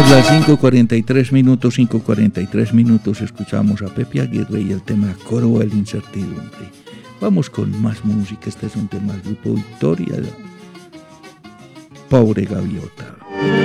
Son las 5:43 minutos, escuchamos a Pepe Aguirre y el tema Coro de la Incertidumbre. Vamos con más música, este es un tema del grupo Victoria, Pobre Gaviota.